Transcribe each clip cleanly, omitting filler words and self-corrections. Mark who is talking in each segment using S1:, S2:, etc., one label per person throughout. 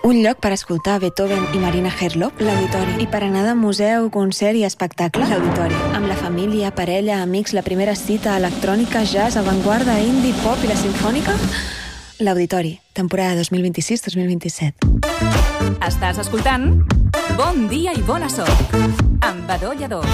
S1: Un lloc per escoltar Beethoven i Marina Herlop, l'Auditori. I per anar de museu, concert i espectacle, l'Auditori. Amb la família, parella, amics, la primera cita, electrònica, jazz, avantguarda, indie, pop i la simfònica, l'Auditori. Temporada 2026-2027.
S2: Estàs escoltant Bon dia i bona sort amb Badó Lledó.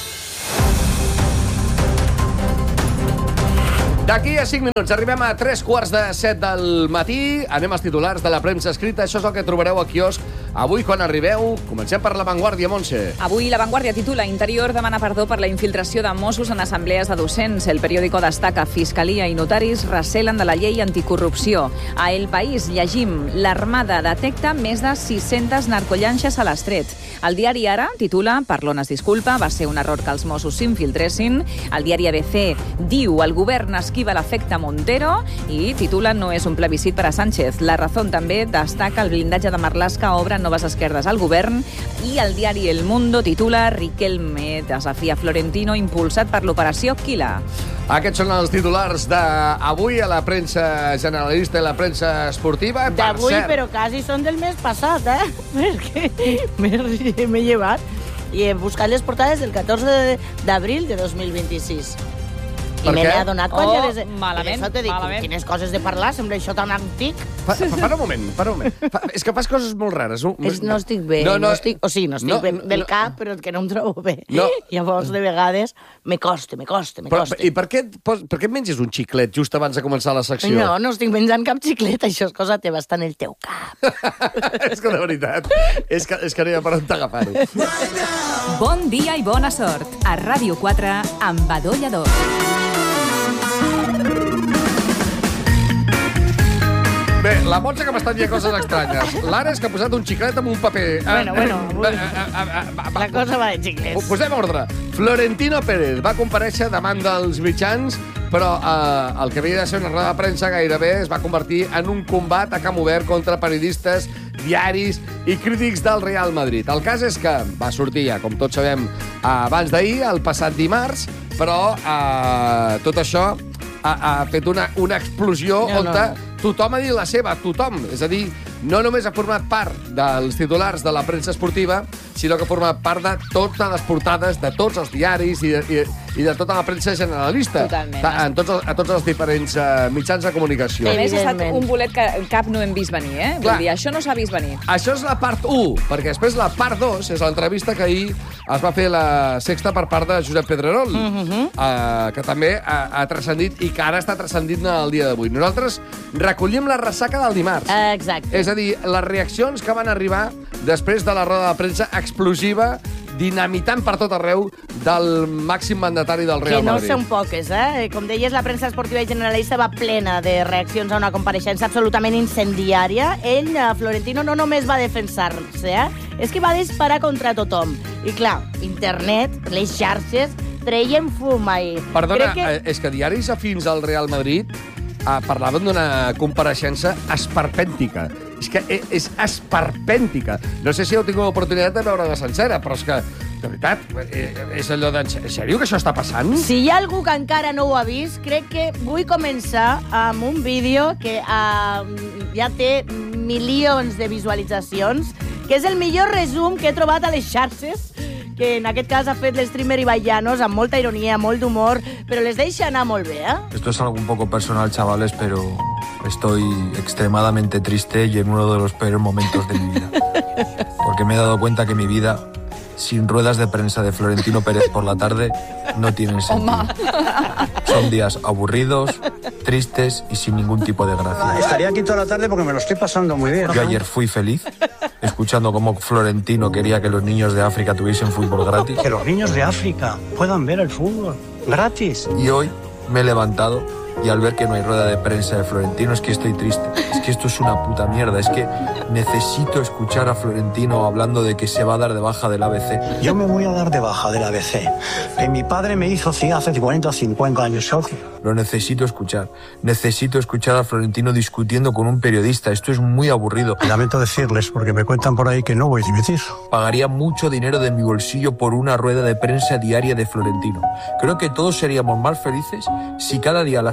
S3: D'aquí a 5 minuts arribem a 3:45 del matí. Anem als titulars de la premsa escrita. Això és el que trobareu al quiosc avui quan arribeu. Comencem per La Vanguardia, Montse.
S2: Avui La Vanguardia titula Interior demana perdó per la infiltració de Mossos en assemblees de docents. El periòdico destaca Fiscalia i notaris recelen de la llei anticorrupció. A El País llegim l'Armada detecta més de 600 narcollanxes a l'Estret. El diari Ara titula Parlon es disculpa, va ser un error que els Mossos s'infiltressin. El diari ABC diu el govern esquiva l'efecte Montero i titula No és un plebiscit per a Sánchez. La Razón també destaca el blindatge de Marlaska obre noves esquerdes al govern i el diari El Mundo titula Riquelme desafia Florentino impulsat per l'operació Quila.
S3: Aquests són els titulars d'avui a la premsa generalista i la premsa esportiva.
S4: D'avui, però quasi són del mes passat, perquè m'he llevat i he buscat les portades del 14 d'abril de 2026. I me n'he adonat quan ja des...
S2: malament,
S4: això t'he dit,
S2: malament.
S4: Quines coses de parlar, sembla això tan antic.
S3: Para un moment. És que fas coses molt rares.
S4: No estic bé, no estic bé del cap, però que no em trobo bé.
S3: No.
S4: Llavors, de vegades, me costa.
S3: I per què menges un xiclet just abans de començar la secció?
S4: No estic menjant cap xiclet, això és cosa teva, està en el teu cap.
S3: És que de veritat, és que no hi ha per on t'agafar-ho.
S2: Bon dia i bona sort a Ràdio 4 amb Badó Lledó.
S3: Bé, la Montse que m'està dient coses estranyes. L'Ara és que ha posat un xiclet amb un paper.
S4: Bueno, la cosa va de xiclets.
S3: Posem ordre. Florentino Pérez va comparèixer davant dels mitjans, però el que havia de ser una roda de premsa gairebé es va convertir en un combat a camp obert contra periodistes, diaris i crítics del Real Madrid. El cas és que va sortir, ja, com tots sabem, abans d'ahir, el passat dimarts, però tot això ha fet una explosió on tothom ha dit la seva, tothom. És a dir, no només ha format part dels titulars de la premsa esportiva, sinó que ha format part de totes les portades de tots els diaris i de tota la premsa generalista.
S2: Totalment.
S3: A tots els diferents mitjans de comunicació.
S2: A més, ha estat un bolet que cap no hem vist venir, eh? Vull dir, això no s'ha vist venir.
S3: Això és la part 1, perquè després la part 2 és l'entrevista que ahir es va fer la Sexta per part de Josep Pedrerol, que també ha transcendit i que ara està transcendint el dia d'avui. Nosaltres recollim la ressaca del dimarts.
S4: Exacte.
S3: És a dir, les reaccions que van arribar després de la roda de premsa explosiva, dinamitant per tot arreu del màxim mandatari del Real Madrid.
S4: Que no són poques, eh? Com deies, la premsa esportiva i generalista va plena de reaccions a una compareixença absolutament incendiària. Ell, Florentino, no només va defensar-se, és que va disparar contra tothom. I clar, internet, les xarxes, treien fum ahir.
S3: Perdona, és que diaris afins al Real Madrid parlaven d'una compareixença esperpèntica. És que és esperpèntica. No sé si heu tingut l'oportunitat de veure-la sencera, però és que, de veritat, és allò de... En sèrio que això està passant?
S4: Si hi ha algú que encara no ho ha vist, crec que vull començar amb un vídeo que ja té milions de visualitzacions, que és el millor resum que he trobat a les xarxes, que en aquest cas ha fet l'streamer Ibai Llanos, amb molta ironia, molt d'humor, però les deixa anar molt bé, ¿eh?
S5: Esto es algo un poco personal, chavales, pero estoy extremadamente triste y en uno de los peores momentos de mi vida. Porque me he dado cuenta que mi vida, sin ruedas de prensa de Florentino Pérez por la tarde, no tienen sentido. Son días aburridos, tristes y sin ningún tipo de gracia.
S6: Estaría aquí toda la tarde porque me lo estoy pasando muy bien.
S5: Yo ayer fui feliz, escuchando cómo Florentino quería que los niños de África tuviesen fútbol gratis.
S6: Que los niños de África puedan ver el fútbol gratis.
S5: Y hoy me he levantado y al ver que no hay rueda de prensa de Florentino es que estoy triste. Es que esto es una puta mierda. Es que necesito escuchar a Florentino hablando de que se va a dar de baja del ABC.
S6: Yo me voy a dar de baja del ABC. Mi padre me hizo hace 40 o 50 años socio.
S5: Lo necesito escuchar. Necesito escuchar a Florentino discutiendo con un periodista. Esto es muy aburrido.
S6: Lamento decirles, porque me cuentan por ahí que no voy a dimitir.
S5: Pagaría mucho dinero de mi bolsillo por una rueda de prensa diaria de Florentino. Creo que todos seríamos más felices si cada día a las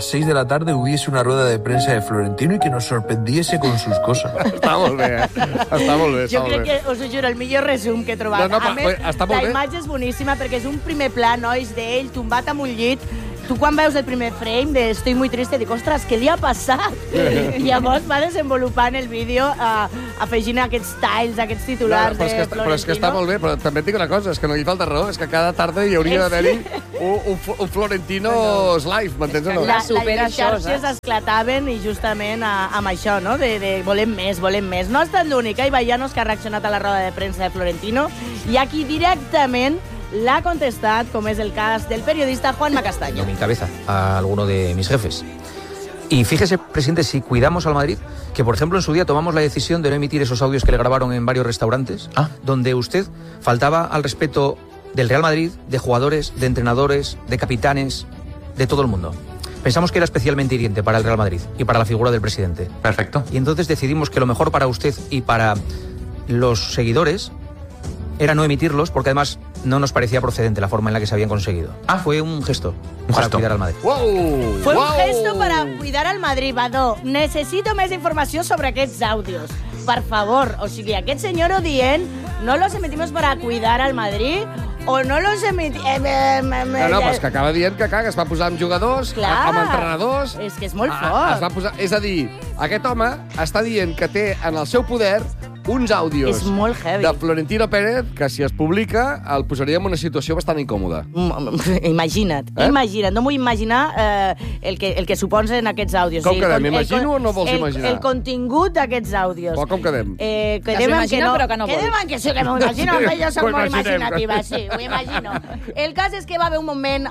S5: 6 de la tarde hubiese una rueda de prensa de Florentino y que nos sorprendiese con sus cosas.
S3: Està molt bé, està molt bé.
S4: Jo crec que, us ho juro, el millor resum que he trobat. A més, la imatge és boníssima perquè és un primer pla, nois, d'ell tombat amb un llit. Tu quan veus el primer frame de Estoy muy triste, dic, ostres, què li ha passat? I llavors va desenvolupant el vídeo afegint aquests tiles, aquests titulars de Florentino.
S3: Però és que està molt bé, però també et dic una cosa, és que no hi falta raó, és que cada tarda hi hauria d'haver-hi un Florentino's live, m'entens o no?
S4: Les xarxes esclataven i justament amb això, no? De volem més, volem més. No ha estat l'únic, Ibayanos, que ha reaccionat a la roda de premsa de Florentino, i aquí directament l'ha contestat, com es el cas del periodista Juanma Castaño.
S7: Mi cabeza a alguno de mis jefes. Y fíjese, presidente, si cuidamos al Madrid, que por ejemplo en su día tomamos la decisión de no emitir esos audios que le grabaron en varios restaurantes, donde usted faltaba al respeto del Real Madrid, de jugadores, de entrenadores, de capitanes, de todo el mundo. Pensamos que era especialmente hiriente para el Real Madrid y para la figura del presidente.
S8: Perfecto.
S7: Y entonces decidimos que lo mejor para usted y para los seguidores era no emitirlos, porque además no nos parecía procedente la forma en la que se habían conseguido. Fue un gesto para cuidar al Madrid.
S4: Fue un gesto para cuidar al Madrid, Badó. Necesito més informació sobre aquests àudios. Per favor, o sigui, aquest senyor ho dient, no los emitimos para cuidar al Madrid, o no los emitimos...
S3: No, però és que acaba dient que es va posar amb jugadors, amb entrenadors...
S4: És que és molt fort.
S3: Es va posar, és a dir, aquest home està dient que té en el seu poder uns àudios de Florentino Pérez que, si es publica, el posaria en una situació bastant incòmoda.
S4: Imagina't. No m'ho imaginar el que suposen aquests àudios.
S3: Com quedem? M'imagino o no vols imaginar?
S4: El contingut d'aquests àudios.
S3: Però com quedem?
S4: Quedem en que no. Quedem en que sí que m'ho imagino, jo soc molt imaginativa, sí, ho imagino. El cas és que va haver un moment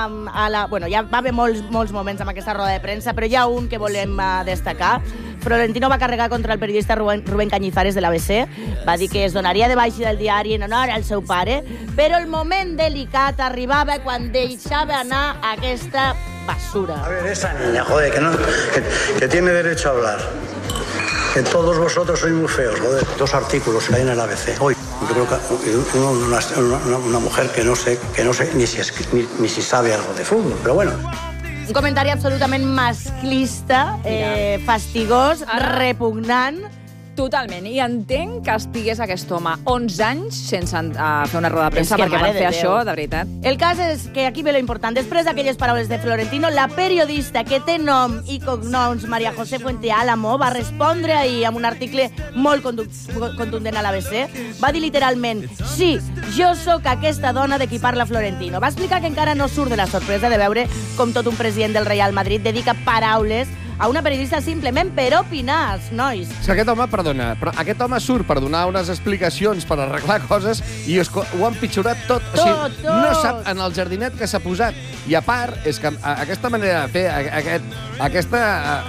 S4: ja va haver molts moments amb aquesta roda de premsa, però hi ha un que volem destacar. Florentino va carregar contra el periodista Rubén Cañizares de l'ABC, va dir que es donaria de baixa del diari en honor al seu pare, però el moment delicat arribava quan deixava anar aquesta basura.
S6: A ver, esa niña, joder, que tiene derecho a hablar. Que todos vosotros sois muy feos, joder. 2 artículos que hay en el ABC. Hoy, yo creo que una mujer que no sé ni si sabe algo de fútbol, pero bueno.
S4: Un comentari absolutament masclista, fastigós, repugnant.
S2: Totalment. I entenc que estigués aquest home 11 anys sense fer una roda de premsa perquè van fer això, de veritat.
S4: El cas és que aquí ve lo important. Després d'aquelles paraules de Florentino, la periodista que té nom i cognoms, María José Fuente Álamo, va respondre ahir amb un article molt contundent a l'ABC. Va dir literalment: sí, jo sóc aquesta dona de qui parla Florentino. Va explicar que encara no surt de la sorpresa de veure com tot un president del Real Madrid dedica paraules a una periodista simplement per opinar, nois.
S3: És que aquest home, perdona, però aquest home surt per donar unes explicacions, per arreglar coses, i ho ha empitjorat tot. O sigui, no sap en el jardinet que s'ha posat. I a part, és que aquesta manera de fer, aquesta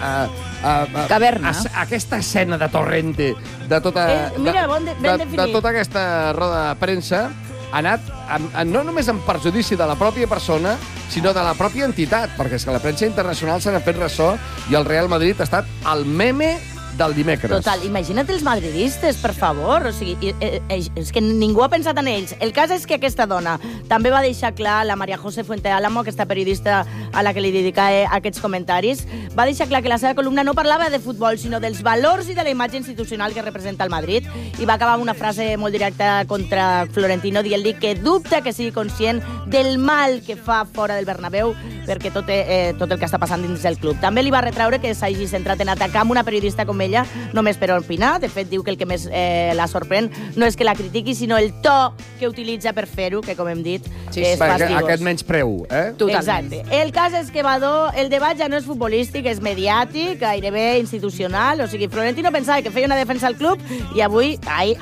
S2: caverna,
S3: aquesta escena de Torrente, de tota aquesta roda de premsa, ha anat no només en perjudici de la pròpia persona, sinó de la pròpia entitat, perquè és que la premsa internacional s'ha fet ressò i el Real Madrid ha estat el meme del dimecres.
S4: Total, imagina't els madridistes, per favor. O sigui, és que ningú ha pensat en ells. El cas és que aquesta dona també va deixar clar, la María José Fuente Álamo, aquesta periodista a la que li dedicava aquests comentaris, va deixar clar que la seva columna no parlava de futbol, sinó dels valors i de la imatge institucional que representa el Madrid, i va acabar amb una frase molt directa contra Florentino, dient-li que dubta que sigui conscient del mal que fa fora del Bernabéu, perquè tot el que està passant dins del club. També li va retraure que s'hagi centrat en atacar amb una periodista com ella només per opinar. De fet, diu que el que més la sorprèn no és que la critiqui, sinó el to que utilitza per fer-ho, que, com hem dit, és fastigós.
S3: Aquest menyspreu,
S4: Exacte. El cas és que, Badó, el debat ja no és futbolístic, és mediàtic, gairebé institucional. O sigui, Florentino pensava que feia una defensa al club i avui,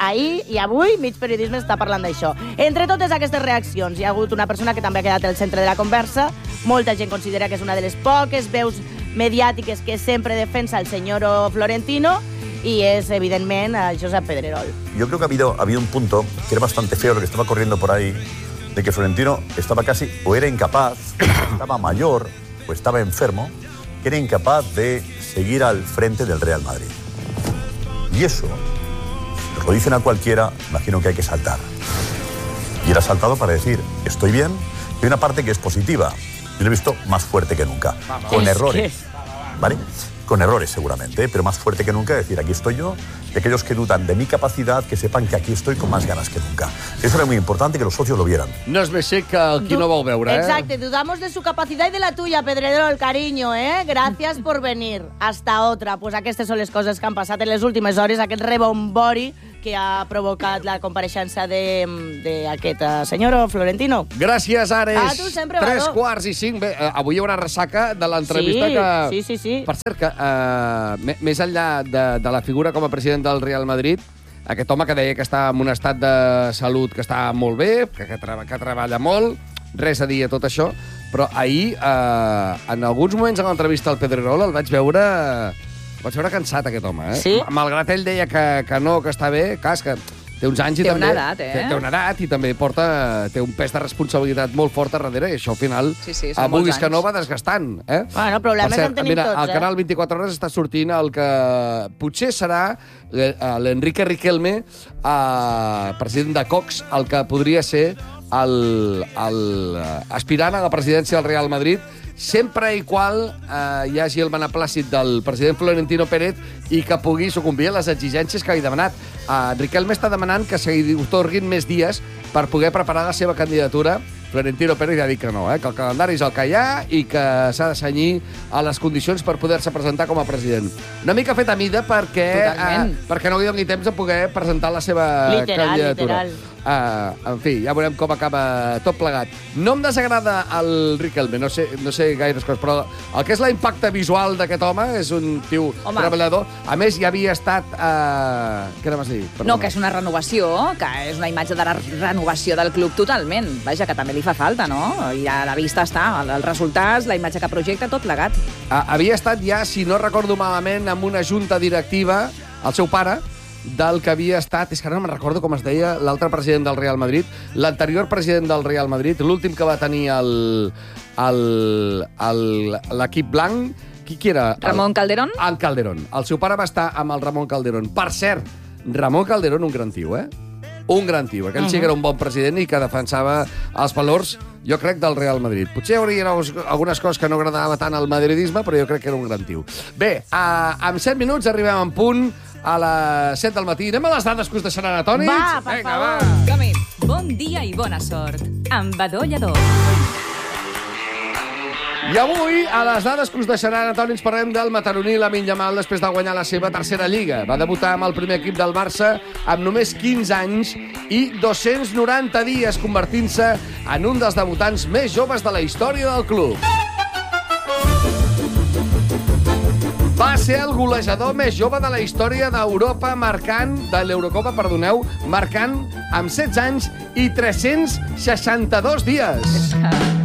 S4: mig periodisme està parlant d'això. Entre totes aquestes reaccions, hi ha hagut una persona que també ha quedat al centre de la conversa. Molta gent considera que és una de les poques veus mediàtiques que sempre defensa el señor Florentino, y es evidentemente Josep Pedrerol.
S9: Yo creo que ha habido un punto que era bastante feo, lo que estaba corriendo por ahí, de que Florentino estaba casi, o era incapaz, o estaba mayor, o estaba enfermo, que era incapaz de seguir al frente del Real Madrid. Y eso, si lo dicen a cualquiera, imagino que hay que saltar. Y él ha saltado para decir, estoy bien, y hay una parte que es positiva. Yo lo he visto más fuerte que nunca, con errores, ¿vale? Con errores seguramente, pero más fuerte que nunca. Es decir, aquí estoy yo, y aquellos que dudan de mi capacidad, que sepan que aquí estoy con más ganas que nunca. Eso era muy importante, que los socios lo vieran.
S3: No es més sec que qui no vol veure,
S4: Exacte, dudamos de su capacidad y de la tuya, Pedrerol, cariño, Gràcies por venir. Hasta otra. Pues aquestes són les coses que han passat en les últimes hores, aquest rebombori que ha provocat la compareixença d'aquest senyor Florentino.
S3: Gràcies, Ares.
S4: A tu sempre, Badó.
S3: 3:45. Bé, avui hi haurà ressaca de l'entrevista que...
S4: Sí.
S3: Per cert, que més enllà de la figura com a president del Real Madrid, aquest home que deia que està en un estat de salut que està molt bé, que treballa molt, res a dir a tot això, però ahir, en alguns moments en l'entrevista al Pedrerol, el vaig veure cansat, aquest home,
S4: Sí?
S3: Malgrat ell deia que no, que està bé, cas que té uns anys i
S2: Té
S3: també...
S2: una edat,
S3: Té una edat i també té un pes de responsabilitat molt fort a darrere, i això al final,
S2: Sí, són molts
S3: vulguis que
S2: anys.
S3: no, va desgastant,
S4: Bueno, problemes en tenim tots,
S3: al canal 24 Hores està sortint el que potser serà l'Enrique Riquelme, president de Cox, el que podria ser aspirant a la presidència del Real Madrid, sempre i qual hi hagi el beneplàcit del president Florentino Pérez i que pugui sucumbir a les exigències que ha demanat. Riquelme està demanant que se li otorguin més dies per poder preparar la seva candidatura. Florentino Pérez ja ha dit que no, que el calendari és el que hi ha i que s'ha de cenyir a les condicions per poder-se presentar com a president. Una mica fet a mida perquè no li doni temps de poder presentar la seva candidatura. En fi, ja veurem com acaba tot plegat. No em desagrada el Riquelme, no sé gaires coses, però el que és l'impacte visual d'aquest home és un tio treballador. A més, ja havia estat... Què anaves a dir?
S2: No, que és una renovació, que és una imatge de la renovació del club totalment. Vaja, que també li fa falta, no? I a la vista està, els resultats, la imatge que projecta, tot plegat.
S3: Havia estat ja, si no recordo malament, amb una junta directiva, el seu pare, del que havia estat, és que ara no me'n recordo com es deia, l'altre president del Real Madrid, l'anterior president del Real Madrid, l'últim que va tenir l'equip blanc, qui era?
S2: Ramon Calderón?
S3: En Calderón. El seu pare va estar amb el Ramon Calderón. Per cert, Ramon Calderón, un gran tio, Un gran tio. Aquell sí que era un bon president i que defensava els valors, jo crec, del Real Madrid. Potser hi hauria algunes coses que no agradava tant al madridisme, però jo crec que era un gran tio. Bé, en 7 minuts arribem en punt a les 7 del matí. Anem a les dades que us deixaran atònits?
S4: Va, per favor.
S2: Som-hi. Bon dia i bona sort. Amb Badó Lledó.
S3: I avui, a les dades que us deixaran atònits, parlem del mataroní Lamine Yamal després de guanyar la seva tercera Lliga. Va debutar amb el primer equip del Barça amb només 15 anys i 290 dies, convertint-se en un dels debutants més joves de la història del club. Va ser el golejador més jove de la història d'Europa, de l'Eurocopa, marcant amb 16 anys i 362 dies.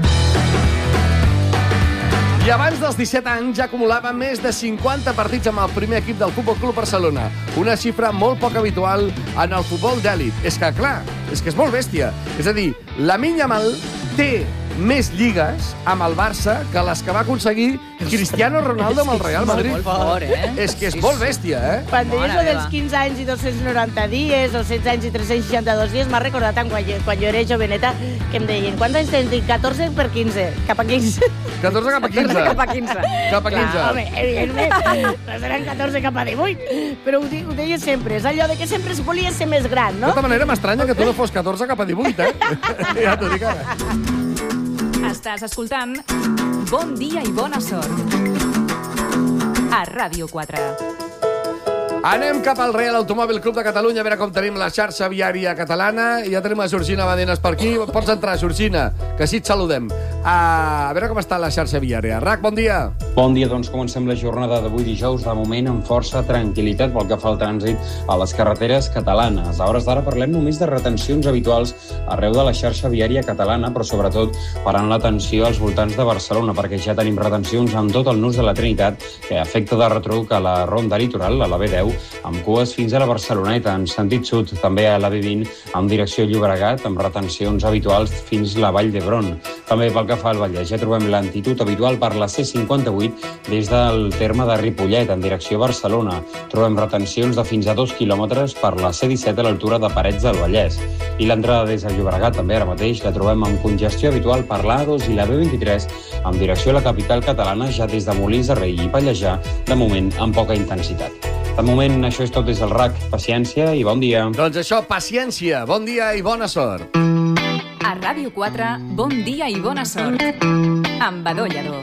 S3: I abans dels 17 anys ja acumulava més de 50 partits amb el primer equip del Futbol Club Barcelona. Una xifra molt poc habitual en el futbol d'èlit. És que, clar, és que és molt bèstia. És a dir, Lamine Yamal té més lligues amb el Barça que les que va aconseguir Cristiano Ronaldo amb el Real Madrid.
S2: Molt fort,
S3: És que és molt bèstia,
S4: Quan deies lo dels 15 anys i 290 dies, o 16 anys i 362 dies, m'ha recordat quan jo era joveneta que em deien, quants anys tens? 14 per 15, cap a 15.
S3: 14 cap a 15.
S2: Cap a 15.
S3: Cap a 15.
S4: Clar, home, evidentment, no seran 14 cap a 18, però ho deia sempre. És allò de que sempre es volia ser més gran, no?
S3: De tota manera, m'estranya que tu no fos 14 cap a 18, Ja t'ho dic ara.
S2: Estàs escoltant Bon dia i bona sort a Ràdio 4.
S3: Anem cap al Real Automòbil Club de Catalunya a veure com tenim la xarxa viària catalana. I ja tenim la Georgina Badenes per aquí. Pots entrar, Georgina, que així et saludem. A veure com està la xarxa viària. Rac, bon dia.
S8: Bon dia, doncs comencem la jornada d'avui dijous, de moment amb força tranquil·litat pel que fa al trànsit a les carreteres catalanes. A hores d'ara parlem només de retencions habituals arreu de la xarxa viària catalana, però sobretot parant l'atenció als voltants de Barcelona, perquè ja tenim retencions amb tot el nus de la Trinitat, que afecta de retruc a la ronda litoral, a la B10, amb cues fins a la Barceloneta, en sentit sud, també a la B20, amb direcció Llobregat, amb retencions habituals fins la Vall d'Hebron. També pel que fa al Vallès, ja trobem l'antitud habitual per la C58 des del terme de Ripollet en direcció a Barcelona. Trobem retencions de fins a 2 quilòmetres per la C17 a l'altura de Parets del Vallès. I l'entrada des de Llobregat també ara mateix la trobem amb congestió habitual per l'A2 i la B23 en direcció a la capital catalana ja des de Molins de Rei i Pallejà, de moment amb poca intensitat. De moment això és tot des del RAC. Paciència i bon dia.
S3: Doncs això, paciència, bon dia i bona sort.
S2: A Ràdio 4, bon dia i bona sort. Amb Badó Lledó.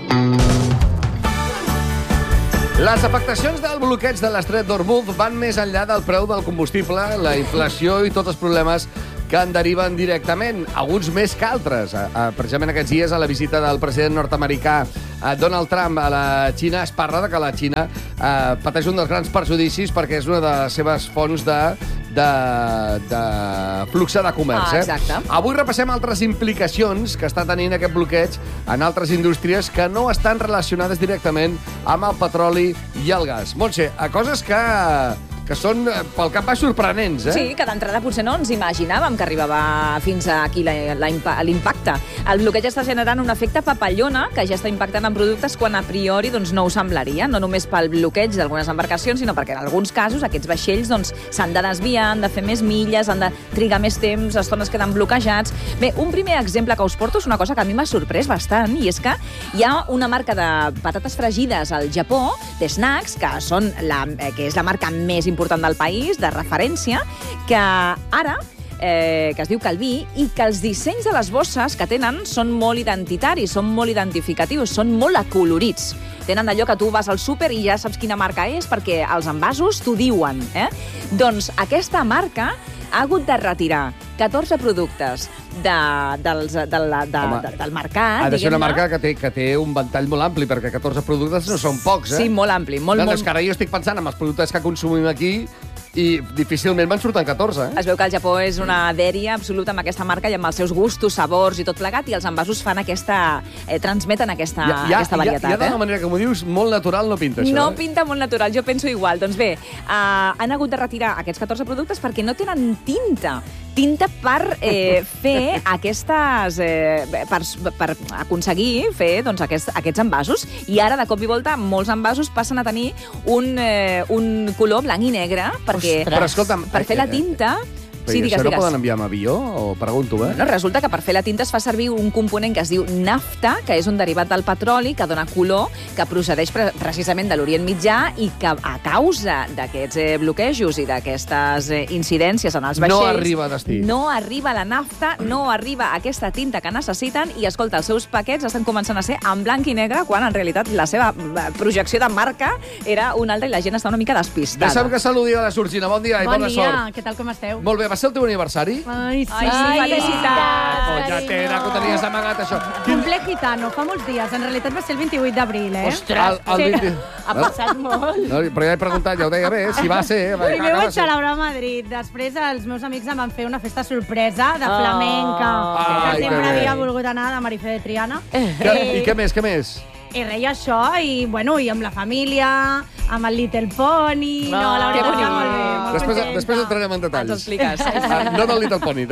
S3: Les afectacions del bloqueig de l'estret d'Ormuz van més enllà del preu del combustible, la inflació i tots els problemes que en deriven directament, alguns més que altres. Precisament aquests dies, a la visita del president nord-americà Donald Trump a la Xina, es parla de que la Xina pateix un dels grans perjudicis perquè és una de les seves fonts de flux de comerç.
S2: Exacte.
S3: Avui repassem altres implicacions que està tenint aquest bloqueig en altres indústries que no estan relacionades directament amb el petroli i el gas. Montse, coses que són, pel cap baix, sorprenents,
S2: Sí, que d'entrada potser no ens imaginàvem que arribava fins aquí l'impacte. El bloqueig està generant un efecte papallona que ja està impactant en productes quan a priori no ho semblaria, no només pel bloqueig d'algunes embarcacions, sinó perquè en alguns casos aquests vaixells s'han de desviar, han de fer més milles, han de trigar més temps, estones queden bloquejats. Bé, un primer exemple que us porto és una cosa que a mi m'ha sorprès bastant, i és que hi ha una marca de patates fregides al Japó, de snacks, que és la marca més important del país, de referència, que ara que es diu Calví, i que els dissenys de les bosses que tenen són molt identitaris, són molt identificatius, són molt acolorits. Tenen allò que tu vas al súper i ja saps quina marca és perquè els envasos t'ho diuen. Doncs aquesta marca ha hagut de retirar 14 productes del mercat.
S3: Ha de ser una marca que té un ventall molt ampli, perquè 14 productes no són pocs,
S2: Sí, molt ampli.
S3: És que ara jo estic pensant en els productes que consumim aquí i difícilment me'n surten 14,
S2: Es veu que el Japó és una dèria absoluta amb aquesta marca i amb els seus gustos, sabors i tot plegat, i els envasos fan transmeten aquesta varietat.
S3: Ja de la manera que m'ho dius, molt natural no pinta això.
S2: No pinta molt natural, jo penso igual. Doncs bé, han hagut de retirar aquests 14 productes perquè no tenen tinta per fer aquestes... per aconseguir fer aquests envasos. I ara, de cop i volta, molts envasos passen a tenir un color blanc i negre
S3: Però escolta'm,
S2: per fer la tinta... Sí,
S3: això no poden enviar amb avió? O pregunto,
S2: No, resulta que per fer la tinta es fa servir un component que es diu nafta, que és un derivat del petroli, que dona color, que procedeix precisament de l'Orient Mitjà i que a causa d'aquests bloquejos i d'aquestes incidències en els vaixells...
S3: No arriba a destí.
S2: No arriba la nafta, no arriba aquesta tinta que necessiten i, escolta, els seus paquets estan començant a ser en blanc i negre quan, en realitat, la seva projecció de marca era una altra i la gent està una mica despistada.
S3: Deixa'm que saludi a la Sorgina. Bon dia i bona sort.
S10: Bon dia, què tal, com esteu?
S3: Molt bé, va ser el teu aniversari?
S10: Ai, sí.
S2: Felicitats!
S3: Collatera, que ho tenies amagat, això.
S10: Cumple gitano, fa molts dies. En realitat va ser el 28 d'abril,
S3: Ostres!
S4: Ha passat molt.
S3: No, però ja he preguntat, ja ho deia bé, si va ser...
S10: Primer ho vaig celebrar a Madrid. Després els meus amics em van fer una festa sorpresa de flamenca. Que sempre havia volgut anar, de Marifé de Triana.
S3: I què més?
S10: I reia això, i amb la família, amb el Little Pony... No, la veritat que molt bé.
S3: Després entrarem en detalls.
S2: Ens expliques.
S3: No del Little Pony,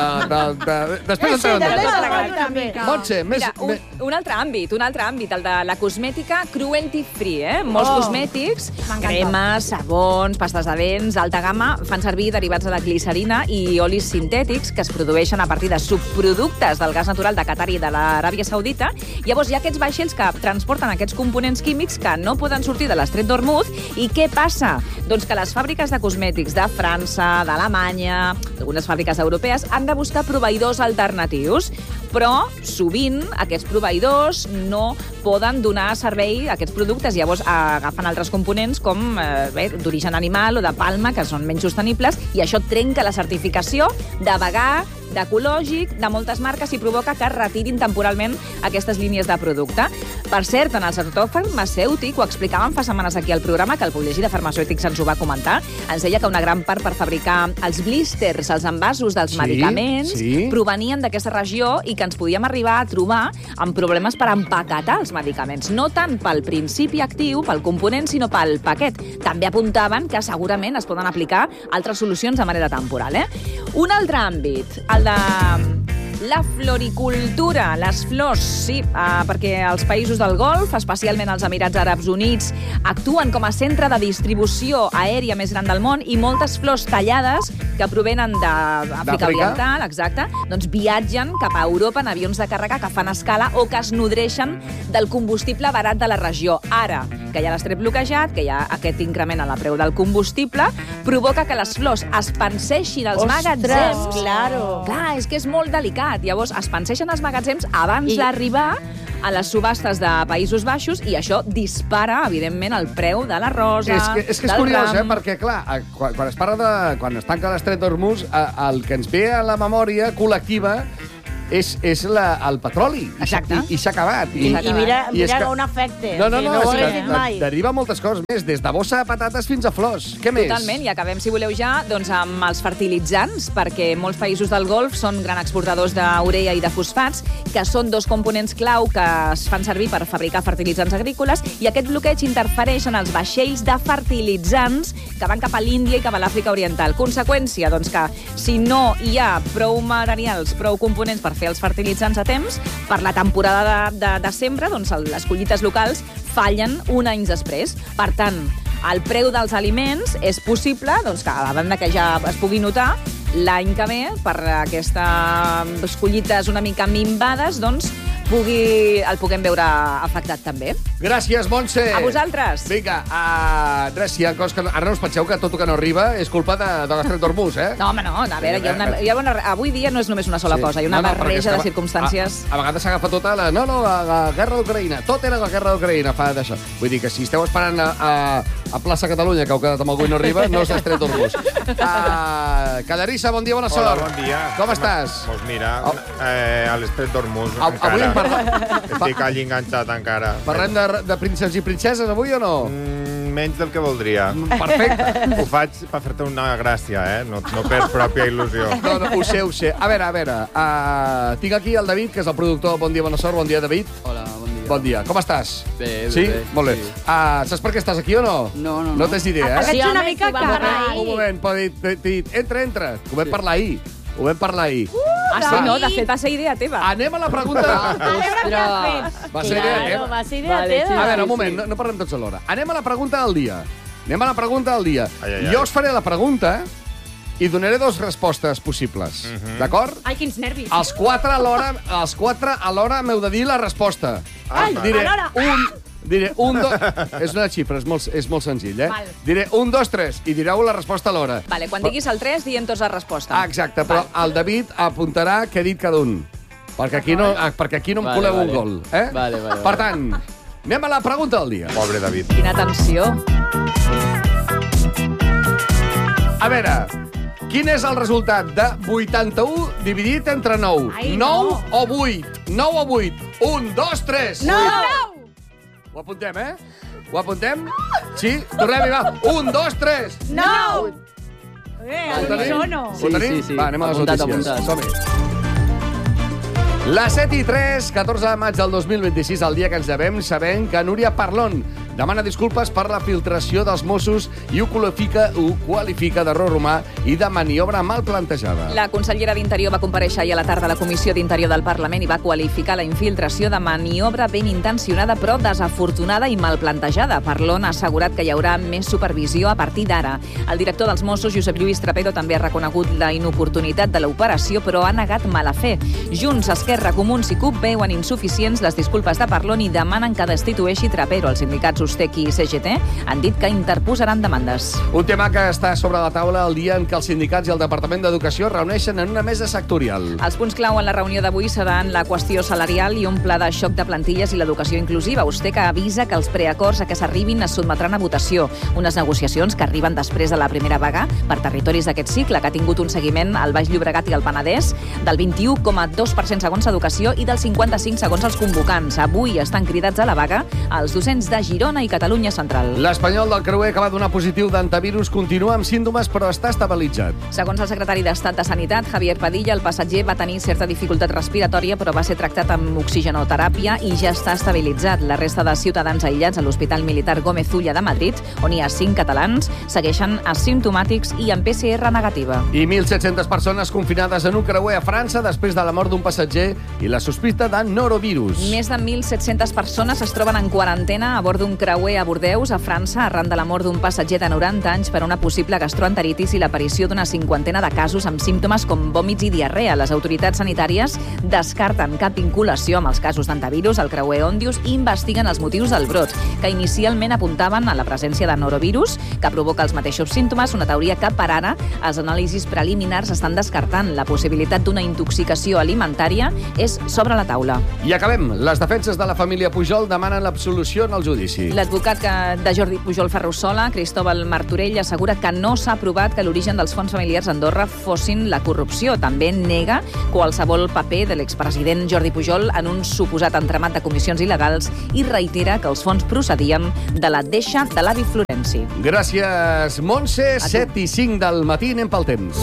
S3: després entrarem en detalls. Montse,
S2: Mira, un altre àmbit, el de la cosmètica cruelty free, Molts cosmètics, cremes, sabons, pastes de dents, alta gamma, fan servir derivats de la glicerina i olis sintètics que es produeixen a partir de subproductes del gas natural de Qatar i de l'Aràbia Saudita. Llavors hi ha aquests vaixells que transporten aquests components químics que no poden sortir de l'estret d'Ormuz. I què passa? Doncs que les fàbriques de cosmètics de França, d'Alemanya, algunes fàbriques europees, han de buscar proveïdors alternatius. Però, sovint, aquests proveïdors no poden donar servei a aquests productes. Llavors, agafen altres components com d'origen animal o de palma, que són menys sostenibles, i això trenca la certificació de vegà, d'ecològic, de moltes marques, i provoca que retirin temporalment aquestes línies de producte. Per cert, en el sector farmacèutic, ho explicàvem fa setmanes aquí al programa, que el Col·legi de Farmacèutics ens ho va comentar, ens deia que una gran part per fabricar els blísters, els envasos dels medicaments, provenien d'aquesta regió i que ens podíem arribar a trobar amb problemes per empaquetar els medicaments. No tant pel principi actiu, pel component, sinó pel paquet. També apuntaven que segurament es poden aplicar altres solucions de manera temporal. Un altre àmbit, el de La floricultura, les flors, sí, perquè els països del Golf, especialment els Emirats Àrabs Units, actuen com a centre de distribució aèria més gran del món i moltes flors tallades que provenen d'Àfrica Oriental, exacte, doncs viatgen cap a Europa en avions de càrrega que fan escala o que es nodreixen del combustible barat de la regió. Ara, que hi ha l'estret bloquejat, que hi ha aquest increment en el preu del combustible, provoca que les flors es panseixin als magatzems.
S4: Claro.
S2: Clar, és que és molt delicat. Llavors, es panseixen els magatzems abans d'arribar a les subhastes de Països Baixos i això dispara, evidentment, el preu de la rosa,
S3: és que és curiós, perquè, clar, quan es parla de... Quan es tanca l'estret d'Hormuz, el que ens ve a la memòria col·lectiva és el petroli.
S2: Exacte.
S3: I s'ha acabat.
S4: I mira un efecte.
S3: No,
S4: ho hagués dit mai.
S3: Deriva moltes coses més, des de bossa de patates fins a flors. Què més?
S2: Totalment, i acabem, si voleu ja, doncs, amb els fertilitzants, perquè molts països del Golf són gran exportadors d'urea i de fosfats, que són dos components clau que es fan servir per fabricar fertilitzants agrícoles, i aquest bloqueig interfereix en els vaixells de fertilitzants que van cap a l'Índia i cap a l'Àfrica Oriental. Conseqüència, doncs, que si no hi ha prou materials, prou components per fer els fertilitzants a temps, per la temporada de sembra, doncs les collites locals fallen un any després. Per tant, el preu dels aliments és possible, doncs, que a banda que ja es pugui notar, l'any que ve, per aquestes collites una mica minvades, doncs, el puguem veure afectat també.
S3: Gràcies, Montse.
S2: A vosaltres.
S3: Vinga, res, hi ha coses que... Ara no us penseu que tot el que no arriba és culpa de l'estret d'Hormuz, eh?
S2: No, home, no. A veure, avui dia no és només una sola cosa. Hi ha una barreja de circumstàncies.
S3: A vegades s'agafa tota la... No, la guerra d'Ucraïna. Tot era la guerra d'Ucraïna, fa d'això. Vull dir que si esteu esperant a plaça Catalunya, que heu quedat amb algú i no arriba, no és l'estret d'Hormuz. Caderissa, bon dia, bona sort.
S11: Hola, bon dia.
S3: Com estàs?
S11: Doncs mira, a l'estret d'Hormuz encara. Estic allí enganxat encara.
S3: Parlem de prínceps i princeses avui o no?
S11: Menys del que voldria.
S3: Perfecte.
S11: Ho faig per fer-te una gràcia, no per pròpia il·lusió.
S3: No, ho sé. A veure. Tinc aquí el David, que és el productor. Bon dia, bona sort. Bon dia, David.
S12: Hola, bon dia.
S3: Bon dia. Com estàs?
S12: Bé.
S3: Sí? Molt bé. Saps per què estàs aquí o no?
S12: No.
S3: No tens idea,
S10: Veig una mica carai.
S3: Un moment, t'he dit, entra. Ho vam parlar ahir.
S2: Sí, no? De fet, va ser idea teva.
S3: Anem a la pregunta... Va ser idea teva. A veure, un moment, no parlem tots alhora. Anem a la pregunta del dia. Jo us faré la pregunta i donaré dues respostes possibles. D'acord?
S10: Ai, quins nervis.
S3: Els quatre alhora m'heu de dir la resposta. Diré és una xifra, és molt senzill, eh?
S10: Val.
S3: Diré 1, 2, 3 i direu la resposta alhora.
S2: Vale, quan diguis el 3, diem tots la resposta.
S3: Exacte, però el David apuntarà què ha dit cada un. Perquè aquí no em coleu un gol.
S12: Vale.
S3: Per tant, anem a la pregunta del dia.
S11: Pobre David.
S2: Quina tensió.
S3: A veure, quin és el resultat de 81 dividit entre 9?
S10: Ai,
S3: 9 o 8? 9 o 8? 1, 2, 3.
S10: No!
S3: Ho apuntem, Ho apuntem? Sí? Tornem-hi, va. 1, 2, 3.
S10: No!
S3: Ho tenim?
S12: Sí.
S3: Va, anem a les notícies.
S12: Apuntat.
S3: Som-hi. Les 7:03, 14 de maig del 2026, el dia que ens llevem, sabem que Núria Parlon demana disculpes per la filtració dels Mossos i ho qualifica d'error humà i de maniobra mal plantejada.
S2: La consellera d'Interior va comparèixer ahir a la tarda a la Comissió d'Interior del Parlament i va qualificar la infiltració de maniobra ben intencionada però desafortunada i mal plantejada. Parlon ha assegurat que hi haurà més supervisió a partir d'ara. El director dels Mossos, Josep Lluís Trapero, també ha reconegut la inoportunitat de l'operació però ha negat mala fe. Junts, Esquerra, Comuns i CUP veuen insuficients les disculpes de Parlon i demanen que destitueixi Trapero. Els sindicats USTEC i CGT han dit que interposaran demandes.
S3: Un tema que està sobre la taula el dia en què els sindicats i el Departament d'Educació reuneixen en una mesa sectorial.
S2: Els punts clau en la reunió d'avui seran la qüestió salarial i un pla de xoc de plantilles i l'educació inclusiva. USTEC avisa que els preacords a què s'arribin es sotmetran a votació. Unes negociacions que arriben després de la primera vaga per territoris d'aquest cicle, que ha tingut un seguiment al Baix Llobregat i al Penedès del 21,2% segons segons Educació i del 55 segons els convocants. Avui estan cridats a la vaga els docents de Girona i Catalunya Central.
S3: L'espanyol del creuer que va donar positiu d'antivirus continua amb símptomes però està estabilitzat.
S2: Segons el secretari d'Estat de Sanitat, Javier Padilla, el passatger va tenir certa dificultat respiratòria però va ser tractat amb oxigenoteràpia i ja està estabilitzat. La resta de ciutadans aïllats a l'Hospital Militar Gómez Ulla de Madrid, on hi ha 5 catalans, segueixen asimptomàtics i amb PCR negativa.
S3: I 1.700 persones confinades en un creuer a França després de la mort d'un passatger i la sospita de norovirus.
S2: Més de 1.700 persones es troben en quarantena a bord d'un creuer a Bordeus, a França, arran de la mort d'un passatger de 90 anys per una possible gastroenteritis i l'aparició d'una 50ena de casos amb símptomes com vòmits i diarrea. Les autoritats sanitàries descarten cap vinculació amb els casos d'antivirus al creuer Ondius i investiguen els motius del brot, que inicialment apuntaven a la presència de norovirus, que provoca els mateixos símptomes, una teoria que per ara els anàlisis preliminars estan descartant. La possibilitat d'una intoxicació alimentària és sobre la taula.
S3: I acabem. Les defenses de la família Pujol demanen l'absolució en el judici.
S2: L'advocat de Jordi Pujol Ferrusola, Cristóbal Martorell, assegura que no s'ha provat que l'origen dels fons familiars a Andorra fossin la corrupció. També nega qualsevol paper de l'expresident Jordi Pujol en un suposat entramat de comissions il·legals i reitera que els fons procedien de la deixa de l'avi Florenci.
S3: Gràcies, Montse. 7:05 del matí, anem pel temps.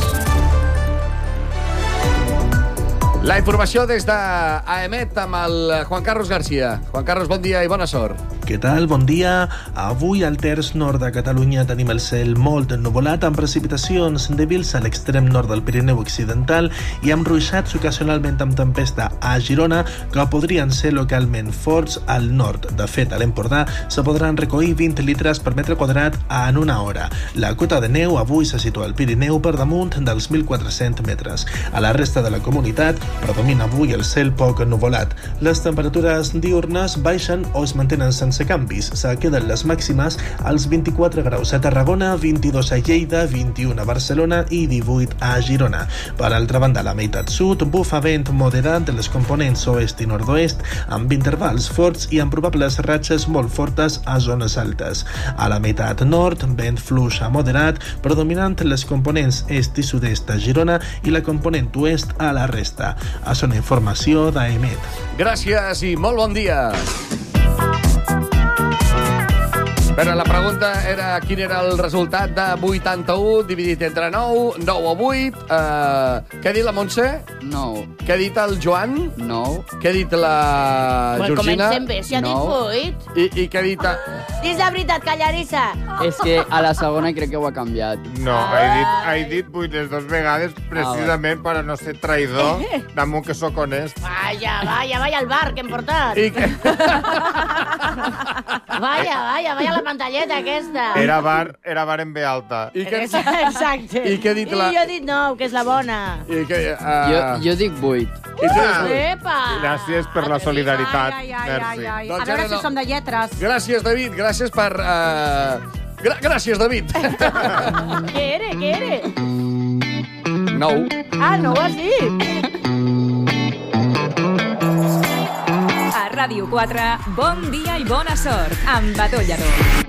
S3: La informació des d'AEMET amb el Juan Carlos García. Juan Carlos, bon dia i bona sort.
S12: Què tal? Bon dia. Avui al terç nord de Catalunya tenim el cel molt ennuvolat amb precipitacions dèbils a l'extrem nord del Pirineu Occidental i amb ruixats ocasionalment amb tempesta a Girona que podrien ser localment forts al nord. De fet, a l'Empordà se podran recollir 20 litres per metre quadrat en una hora. La cota de neu avui se situa al Pirineu per damunt dels 1.400 metres. A la resta de la comunitat predomina avui el cel poc ennuvolat. Les temperatures diurnes baixen o es mantenen sense canvis. Se queden les màximes als 24 graus a Tarragona, 22 a Lleida, 21 a Barcelona i 18 a Girona. Per altra banda, a la meitat sud bufa vent moderat de les components oest i nord-oest amb intervals forts i amb probables ratxes molt fortes a zones altes. A la meitat nord, vent fluix a moderat, predominant les components est i sud-est a Girona i la component oest a la resta. És una informació d'AEMET.
S3: Gràcies i molt bon dia. Però la pregunta era quin era el resultat de 81 dividit entre 9, 9 o 8. Què ha dit la Montse?
S13: 9.
S3: Què ha dit el Joan?
S13: 9.
S3: Què ha dit la Georgina?
S4: Comencem bé, si ha dit 8.
S3: I què ha dit...
S4: Dis la veritat, callarissa.
S13: És que a la segona crec que ho ha canviat.
S11: No, he dit 8 les dues vegades precisament per a no ser traïdor damunt que sóc honest.
S4: Vaya al bar que hem portat. Vaya la pantalleta aquesta.
S11: Era bar en B alta.
S4: Exacte.
S3: I què ha dit la...
S4: I jo he dit 9, que és la bona.
S13: Jo dic 8.
S4: Epa!
S11: Gràcies per la solidaritat.
S10: Merci. A veure si som de lletres.
S3: Gràcies, David. Gràcies per... Gràcies, David.
S4: Què era?
S3: 9.
S4: Ah, no ho has dit.
S2: A Ràdio 4, bon dia i bona sort, amb Batollador.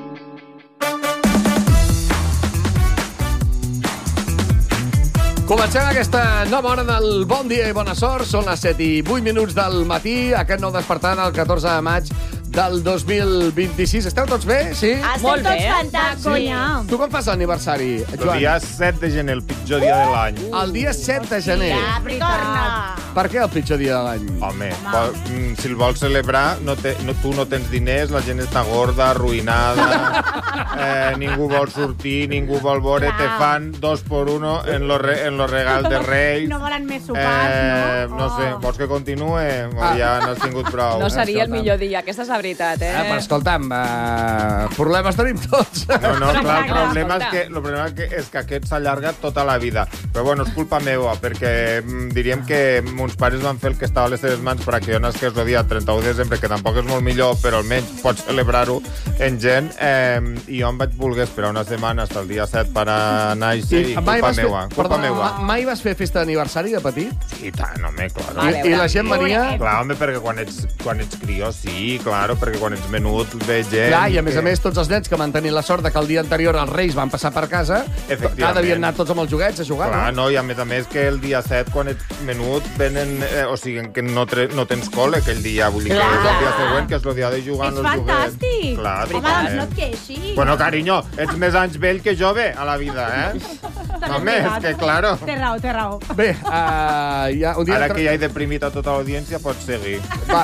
S3: Comencem aquesta nova hora del Bon Dia i Bona Sort. Són les 7:08 del matí. Aquest nou despertant el 14 de maig del 2026. Esteu tots bé? Sí?
S4: Estem tots fantàstics.
S3: Tu com fas l'aniversari, Joan?
S11: El dia 7 de gener, el pitjor dia de l'any.
S3: El dia 7 de gener.
S4: Torna.
S3: Per què el pitjor dia de l'any?
S11: Home, si el vols celebrar, tu no tens diners, la gent està gorda, arruïnada, ningú vol sortir, ningú vol veure, te fan 2x1 en los regals de Reis.
S10: No volen més sopars, no?
S11: No sé, vols que continuï? Ja n'has tingut prou.
S2: No seria el millor dia, aquesta és la veritat,
S3: Però escolta'm, problemes tenim tots.
S11: No, clar, el problema és que aquest s'allarga tota la vida. Però bueno, és culpa meva, perquè diríem que mons pares van fer el que estava a les seves mans perquè jo nasqués el dia 31 de desembre, que tampoc és molt millor, però almenys pots celebrar-ho en gent, i jo em vaig voler esperar una setmana fins al dia 7 per anar i culpa meva.
S3: Mai vas fer festa d'aniversari de petit?
S11: Sí, tant, home, clar.
S3: I la gent venia?
S11: Clar, home, perquè quan ets crió, sí, claro, claro, perquè quan ets menut ve gent...
S3: Clar, i a més, tots els nens que van tenir la sort de que el dia anterior els Reis van passar per casa, devien anar tots amb els joguets a jugar.
S11: Clar, no? I a més que el dia 7, quan ets menut, venen... o sigui, que no tens col·le aquell dia, vull dir que és el dia següent, que és el dia de jugar amb els joguets.
S10: És fantàstic!
S11: Clar,
S10: home, doncs no et queixis.
S11: Bueno, carinyo, ets més anys vell que jove a la vida, Home, és que, claro.
S10: Té raó.
S3: Bé, ja...
S11: Ara que ja he deprimit a tota l'audiència, pots seguir.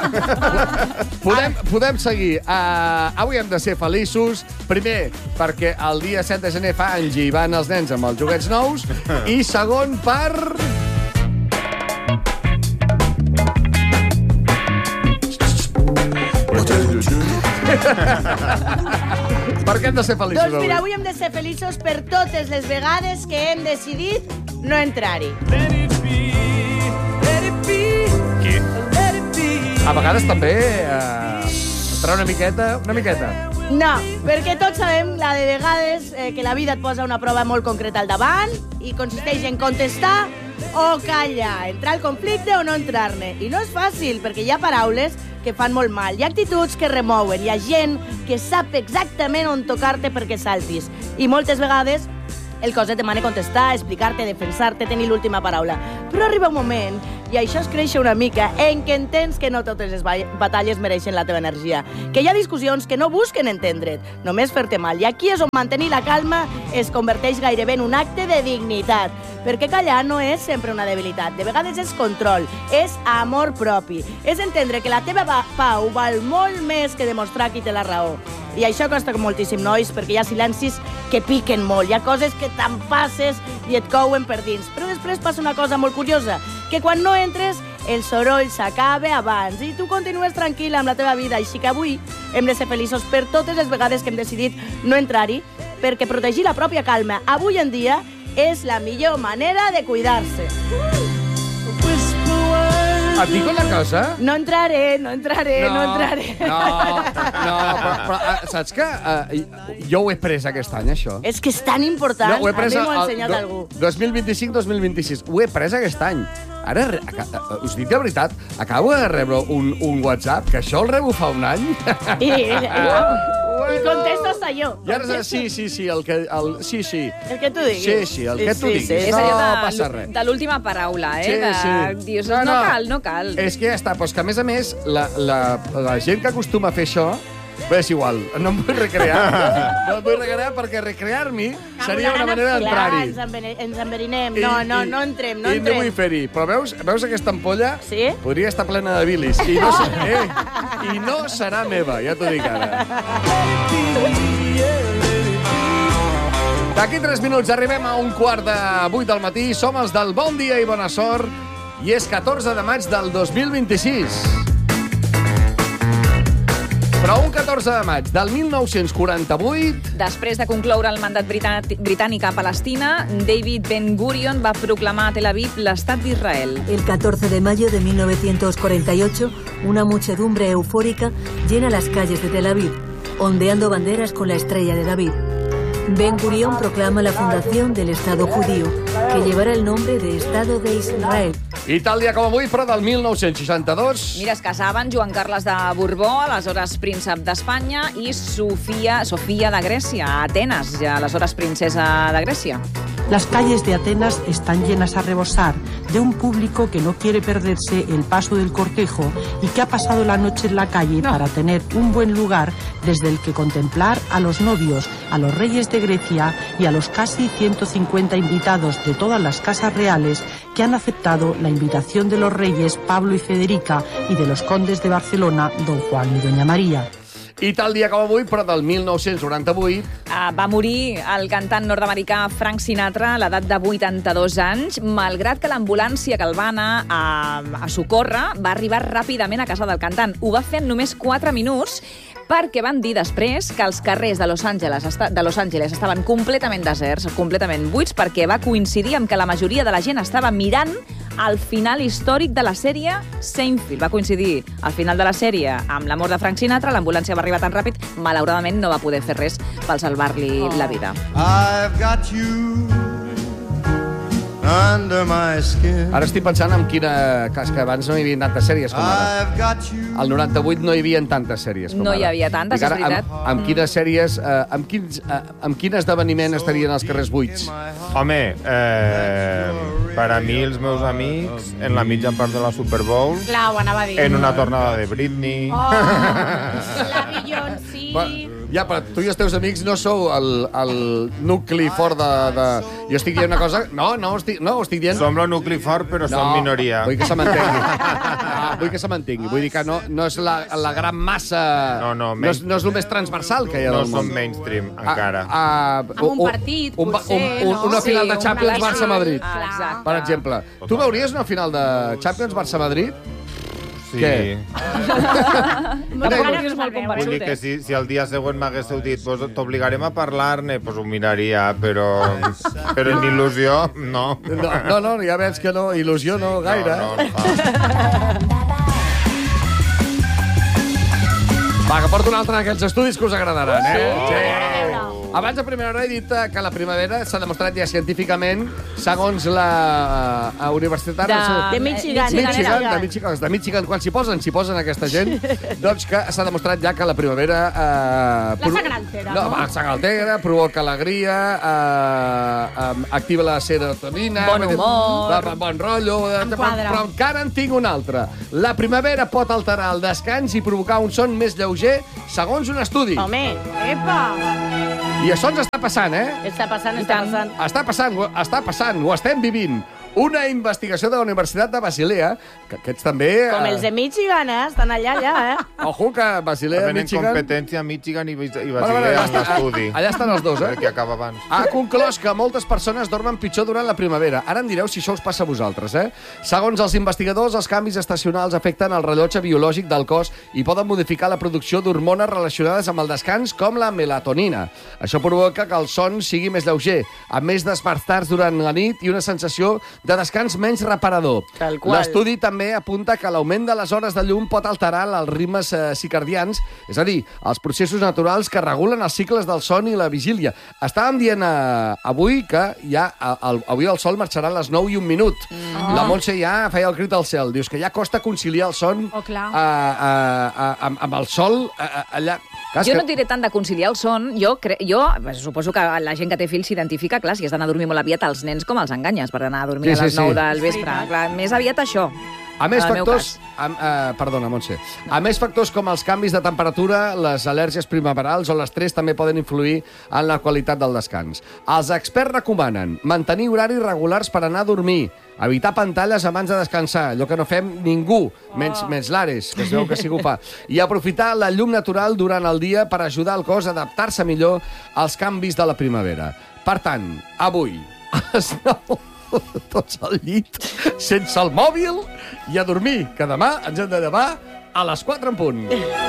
S3: Podem seguir. Avui hem de ser feliços. Primer, perquè el dia 7 de gener fa anys i van els nens amb els joguets nous. I segon, per... Per què hem de ser feliços avui?
S4: Doncs mira, avui hem de ser feliços per totes les vegades que hem decidit no entrar-hi.
S3: A vegades també entrar una miqueta.
S4: No, perquè tots sabem la de vegades que la vida et posa una prova molt concreta al davant i consisteix en contestar o callar, entrar al conflicte o no entrar-ne. I no és fàcil, perquè hi ha paraules que fan molt mal, hi ha actituds que remouen, hi ha gent que sap exactament on tocar-te perquè saltis. I moltes vegades el cos et demana contestar, explicar-te, defensar-te, tenir l'última paraula. Però arriba un moment, i això es creix una mica, en què entens que no totes les batalles mereixen la teva energia. Que hi ha discussions que no busquen entendre't, només fer-te mal. I aquí és on mantenir la calma es converteix gairebé en un acte de dignitat. Perquè callar no és sempre una debilitat. De vegades és control, és amor propi. És entendre que la teva pau val molt més que demostrar qui té la raó. I això costa moltíssim, nois, perquè hi ha silencis que piquen molt. Hi ha coses que te'n passes i et couen per dins. Però després passa una cosa molt curiosa, que quan no entres, el soroll s'acaba abans i tu continues tranquil amb la teva vida. Així que avui hem de ser feliços per totes les vegades que hem decidit no entrar-hi, perquè protegir la pròpia calma avui en dia és la millor manera de cuidar-se.
S3: Et dic una cosa?
S4: No entraré.
S3: No, però saps que jo ho he pres aquest any, això?
S4: És que és tan important.
S3: No, a mi
S4: m'ho ha ensenyat algú.
S3: 2025-2026. Ho he pres aquest any. Ara, us dic de veritat, acabo de rebre un WhatsApp, que això el rebo fa un any.
S4: I contesto hasta jo.
S3: I ara, sí, el que
S4: tu diguis.
S3: Sí, el que tu diguis.
S2: És
S3: No
S2: allò
S3: passa res.
S2: de l'última paraula,
S3: Sí.
S2: Dius, no cal.
S3: És que ja està, però és que a més, la gent que acostuma a fer això, bé, és igual, no em vull recrear. Perquè recrear-m'hi seria una manera d'entrar-hi.
S4: Ens enverinem. No entrem.
S3: I no vull fer-hi. Però veus aquesta ampolla?
S4: Sí?
S3: Podria estar plena de bilis. I no serà meva, ja t'ho dic ara. D'aquí 3 minuts arribem a 7:45 del matí. Som els del Bon Dia i Bona Sort. I és 14 de maig del 2026. Però un 14 de maig del 1948...
S2: Després de concloure el mandat britànic a Palestina, David Ben Gurion va proclamar a Tel Aviv l'estat d'Israel.
S14: El 14 de mayo de 1948, una muchedumbre eufórica llena las calles de Tel Aviv, ondeando banderas con la estrella de David. Ben Gurion proclama la fundación del Estado judío, que llevará el nombre de Estado de Israel.
S3: I tal dia com avui, però del 1962...
S2: Mira, es casaven Joan Carles de Borbó, aleshores príncep d'Espanya, i Sofia de Grècia, a Atenes, ja aleshores princesa de Grècia.
S15: Las calles de Atenas están llenas a rebosar de un público que no quiere perderse el paso del cortejo y que ha pasado la noche en la calle para tener un buen lugar desde el que contemplar a los novios, a los reyes de Grecia y a los casi 150 invitados de todas las casas reales que han aceptado la invitación de los reyes Pablo y Federica y de los condes de Barcelona, don Juan y doña María.
S3: I tal dia com avui, però del 1998...
S2: Va morir el cantant nord-americà Frank Sinatra a l'edat de 82 anys, malgrat que l'ambulància que el va anar a socórrer va arribar ràpidament a casa del cantant. Ho va fer en només 4 minuts, perquè van dir després que els carrers de Los Angeles estaven completament deserts, completament buits, perquè va coincidir amb que la majoria de la gent estava mirant el final històric de la sèrie Seinfeld. Va coincidir al final de la sèrie amb la mort de Frank Sinatra, l'ambulància va arribar tan ràpid, malauradament no va poder fer res per salvar-li la vida.
S16: I've got you, under my skin.
S3: Ara estic pensant en quina... És que abans no hi havia tantes sèries com ara. Al 98 no hi havia tantes sèries com ara.
S2: No hi havia tantes, és veritat.
S3: Amb quines sèries... Amb quin esdeveniment estarien als carrers buits?
S11: Home, per a mi, els meus amics, en la mitja part de la Super Bowl,
S10: Clar, ho anava a dir.
S11: en una tornada de Britney...
S10: La Beyoncé...
S3: Ja, però tu i els teus amics no sou el nucli fort de... Jo estic dient una cosa... No, estic dient...
S11: Som el nucli fort, però som minoria.
S3: Vull que se m'entengui. Vull que se m'entengui. Vull dir que no és la gran massa... No és el més transversal que hi ha del món.
S11: No som mainstream, encara.
S10: Amb un partit, potser, no?
S3: Una final de Champions Barça-Madrid,
S2: Exacte.
S3: per exemple. Tu veuries una final de Champions Barça-Madrid?
S11: Sí.
S3: Què?
S11: Vull dir que si el dia següent m'haguéssiu dit t'obligarem a parlar-ne, doncs ho miraria, però en il·lusió, no.
S3: No, ja veig que no. Il·lusió no gaire. Va, que porto un altre d'aquests estudis que us agradaran, Sí. Abans de primera hora he dit que la primavera s'ha demostrat ja científicament, segons la Universitat
S4: de Michigan.
S3: De Michigan, quan s'hi posen aquesta gent, doncs que s'ha demostrat ja que la primavera...
S10: La sagrantera, no?
S3: La sagrantera, provoca alegria, activa la serotonina...
S2: Bon humor...
S3: Bon rotllo... Però encara en tinc un altre. La primavera pot alterar el descans i provocar un son més lleuger, segons un estudi.
S4: Home, epa!
S3: I això ens està passant,
S4: Està passant.
S3: Està passant, ho estem vivint. Una investigació de la Universitat de Basilea, que aquests també...
S4: Com els de Michigan, estan allà,
S3: Ojo, que Basilea,
S11: Michigan...
S3: Michigan...
S11: competència Michigan i Basilea en l'estudi.
S3: Allà estan els dos,
S11: Que acaba abans.
S3: Ha conclòs que moltes persones dormen pitjor durant la primavera. Ara em direu si això us passa a vosaltres, Segons els investigadors, els canvis estacionals afecten el rellotge biològic del cos i poden modificar la producció d'hormones relacionades amb el descans, com la melatonina. Això provoca que el son sigui més lleuger, amb més despertars durant la nit i una sensació de descans menys reparador. L'estudi també apunta que l'augment de les hores de llum pot alterar els ritmes circadians, és a dir, els processos naturals que regulen els cicles del son i la vigília. Estàvem dient avui que avui el sol marxarà a les 9:01 minut. La Montse ja feia el crit al cel. Dius que ja costa conciliar el son amb el sol allà.
S2: Jo no et diré tant de conciliar el son. Jo suposo que la gent que té fills s'identifica, clar, si has d'anar a dormir molt aviat, els nens com els enganyes per anar a dormir a les 9 del vespre. Clar, més aviat això.
S3: A més factors... Perdona, Montse. A més factors com els canvis de temperatura, les al·lèrgies primaverals o l'estrès també poden influir en la qualitat del descans. Els experts recomanen mantenir horaris regulars per anar a dormir, evitar pantalles abans de descansar, allò que no fem ningú, menys l'Ares, que es veu que sí que ho fa, i aprofitar la llum natural durant el dia per ajudar el cos a adaptar-se millor als canvis de la primavera. Per tant, avui, a les 9... tots al llit, sense el mòbil i a dormir, que demà ens hem de llevar a les 4 en punt.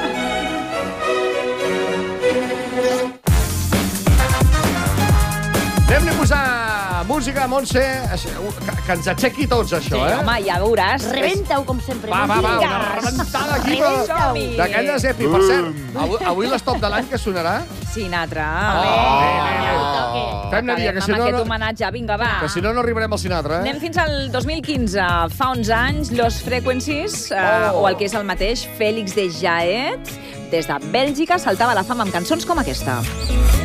S3: Anem-li a posar música, Montse, que ens aixequi tots, això,
S2: Sí, home, ja veuràs.
S4: Rebenta-ho, com sempre.
S3: Va, una rebentada aquí, d'aquelles èpic. Per cert, avui l'estop de l'any que sonarà?
S2: Sinatra.
S3: Fem-ne dia, que si no...
S2: Amb aquest homenatge, vinga, va.
S3: Que si no, no arribarem al Sinatra,
S2: Anem fins al 2015. Fa uns anys, Los Frequencies, o el que és el mateix, Félix de Jaet, des de Bèlgica, saltava a la fama amb cançons com aquesta.